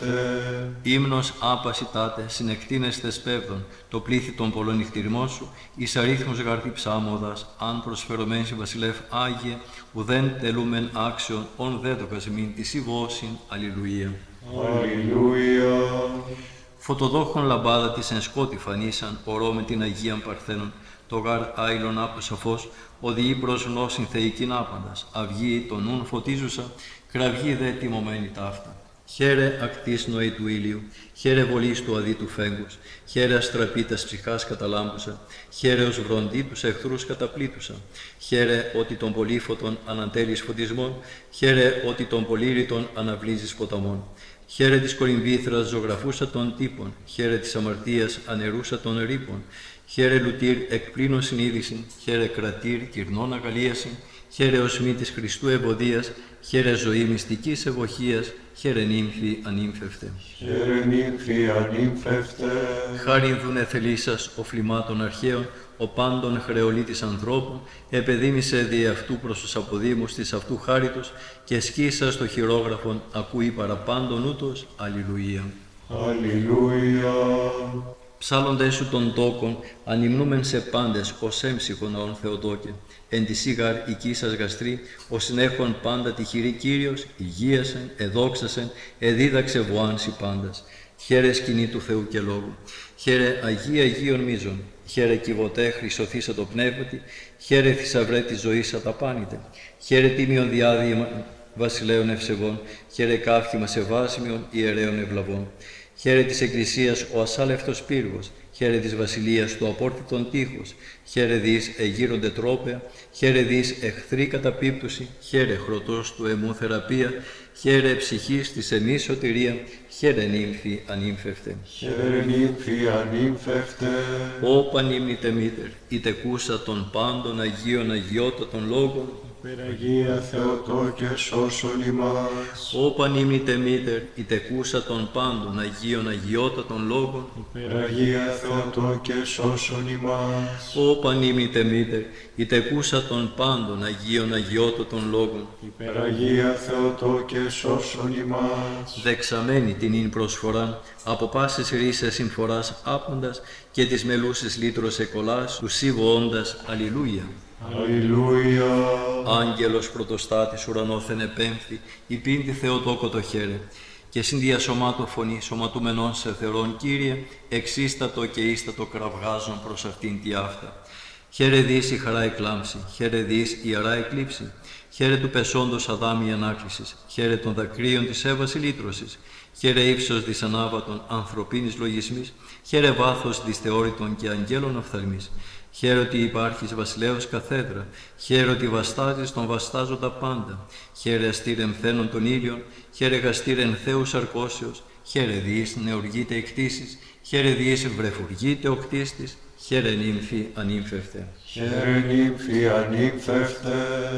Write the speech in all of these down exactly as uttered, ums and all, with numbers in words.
Ύμνος άπαση τάτε, συνεκτείνεστε σπέβδον, το πλήθη των πολλών νυχτηριμών σου, εις αρίθμος γαρτί ψάμοδας, αν προσφερωμένς βασιλεύ Άγιε, ουδέν τελούμεν άξιον, ον δέτοκας μην της ηβώσιν. Αλληλουία. Αλληλούια. Φωτοδόχων λαμπάδα της εν σκότη φανίσαν, ορώ με την Αγίαν Παρθένων, το γάρ άειλον άπτο σαφώς, οδηγεί προς γνώσιν θεϊκήν άπαντας, αυγή των νουν φωτίζουσα, κραυγή δε τιμωμένη ταύτα. Χαίρε ακτής νοή του ήλιου, χαίρε βολής του αδίτου φέγγους, χαίρε αστραπήτας ψυχάς καταλάμπουσα, χαίρε ως βροντί τους εχθρούς καταπλήτουσα, χαίρε ότι των πολύφωτων ανατέλεις φωτισμών, χαίρε ότι των πολύρητων αναβλύζεις ποταμών. Χαίρε της κολυμβήθρας ζωγραφούσα των τύπων, χαίρε της αμαρτίας ανερούσα των ρήπων, χαίρε λουτήρ εκπλήνων συνείδησιν, χαίρε κρατήρ κυρνών αγαλίασιν, χαίρε οσμή της Χριστού ευωδίας, χαίρε ζωή μυστικής ευωχίας, χαίρε νύμφη ανήμφευτε. Χαίρε νύμφη ανήμφευτε. Χάριν δούνε θελήσας ο φλιμάτων αρχαίων, ο πάντων χρεολίτης ανθρώπων, επεδίμησε δι' αυτού προς τους αποδήμους της αυτού χάριτος και σκίσα στο χειρόγραφον ακούει παραπάντων ούτως. Αλληλουία. Αλληλούια. Ψάλλοντες σου των τόκων, ανυμνούμεν σε πάντες, ως έμψυχον αόν Θεοτόκε. Εν τη σίγαρ οικίσας γαστρή, ο συνέχον πάντα τυχηρή Κύριος, υγείασεν, εδόξασεν, εδίδαξε βοάνση πάντας. Χαίρε σκηνή του Θεού και Λόγου. Χαίρε Αγία Αγίων μίζων. Χαίρε κυβωτέ χρυσοθήσα το πνεύματι. Χαίρε θησαυρέ της ζωής αταπάνητε. Χαίρε τίμιον διάδημα βασιλέων ευσεβών. Χαίρε κάφημα σεβάσιμιον ιερέων ευλαβών. Χαίρε της Εκκλησίας ο ασάλευτος πύργος, χαίρε της Βασιλείας του απόρτιτον τείχος, χαίρε δις εγείρονται τρόπαια, χαίρε δις εχθρή καταπίπτωση, χαίρε χρωτός του αιμού θεραπεία, χαίρε ψυχής της εμείς σωτηρία, χαίρε νύμφη ανήμφευτε. Χαίρε νύμφη ανήμφευτε. Ω πανύμνητε μήτερ, ητεκούσα των πάντων Αγίων αγιότατων λόγων, Υπεραγία Θεοτόκε σώσον ημάς. Ω πανύμνητε μήτερ, ητεκούσα των πάντων Αγίων αγιότατων λόγων, Υπεραγία Θεοτόκε σώσον ημάς. Ω πανύμνητε μήτερ, ητεκούσα των πάντων Αγίων αγιότατων λόγων, Υπεραγία Θεοτόκε σώσον ημάς. δεξαμένη την ίν προσφοράν, από πάσης ρίσες συμφοράς άπαντας και της μελούσης λύτρος εκολάς, του σίβο όντας. Αλληλούια. Αλληλούια. Άγγελος πρωτοστάτης ουρανόθεν επέμφθη, υπήντη Θεοτόκο το χαίρε. Και συνδιασωμάτω φωνή σωματούμενον σε θερόν Κύριε, εξίστατο και ίστατο κραυγάζον προς αυτήν τη αυτά. Χαίρε δις η χαρά εκλάμψη, χαίρε δις η αρά εκλείψη, χαίρε του πεσόντος Αδάμ η ανάκλησης, χαίρε των δακρύων της Εύας η λύτρωσης, χαίρε ύψος της ανάβατον ανθρωπίνης λογισμής, χαίρε βάθος της θεώρητων και αγγέλων οφθαλμής. Χαίρε ότι υπάρχεις βασιλέως καθέδρα, χαίρε ότι βαστάζεις τον βαστάζοντα πάντα, χαίρε αστήρεν θένον των ήλιων, χαίρε γαστήρεν Θεούς αρκώσεως, χαίρε διείς νεοργείται εκτίσεις, χαίρε διείς βρεφουργείται ο κτίστης, χαίρε νύμφη ανήμφευτε. Χαίρε νύμφη ανήμφευτε.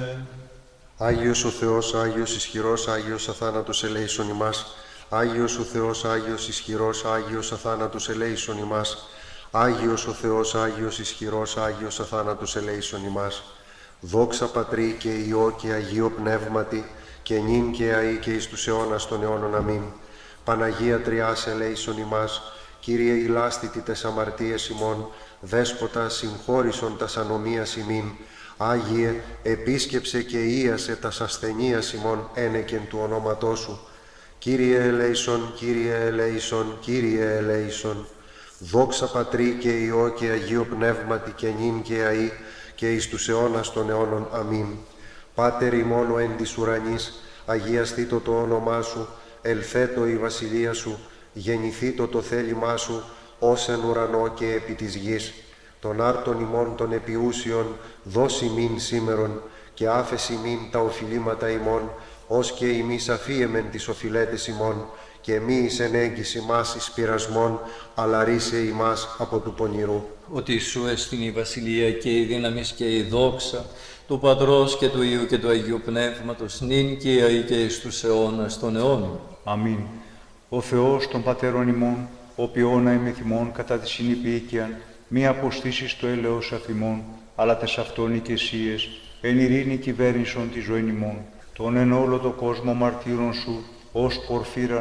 Άγιος ο Θεός, Άγιος ισχυρός, Άγιος αθάνατος ελέησον ημάς. Άγιος ο Θεός, Άγιος ισχυρός, Άγιος αθάνατος ελέησον ημάς. Άγιος ο Θεός, Άγιος ισχυρός, Άγιος αθάνατος ελέησον ημάς. Δόξα Πατρί και Υιό και Αγίο Πνεύματι, και νυν και αεί και εις τους αιώνας των αιώνων αμήν. Παναγία Τριάς ελέησον ημάς, Κύριε ηλάστητη τες αμαρτίες ημών, Δέσποτα συγχώρησον τας ανομίας ημίν. Άγιε, επίσκεψε και ίασε τας ασθενείας ημών ένεκεν του ονόματός σου. Κύριε ελέησον, Κύριε ελέησον, Κύριε ελέησον. Δόξα Πατρί και Υιό και Αγίο Πνεύματι και νυν και αεί και εις τους αιώνας των αιώνων αμήν. Πάτερ ημών ο εν της ουρανής, αγιαστήτω το όνομά σου, ελθέτω η βασιλεία σου, γεννηθήτω το θέλημά σου, ως εν ουρανό και επί της γης. Των άρτων ημών των επιούσιων, δώσει μην σήμερον, και άφεση μην τα οφειλήματα ημών, ως και ημείς αφίεμεν τις οφειλέτες ημών, και μη εις ενέγγιση μας εις πειρασμόν, αλλά ρίσε ημάς από του πονηρού. Ότι σου εστιν η βασιλεία και η δύναμις και η δόξα του Πατρός και του Υιού και του Αγίου Πνεύματος, νυν και αεί και εις τους αιώνας των αιώνων. Αμήν. Ο Θεός των Πατέρων ημών, ο ποιόνα ημεθυμών κατά τη συνυπήκαιαν, μη αποστήσεις το έλεος αφημών, αλλά τες αυτόν οικεσίες, εν ειρήνη κυβέρνησον τη ζωή ημών. Τον εν όλο το κόσμο μαρτύρων σου, ως πορφύραν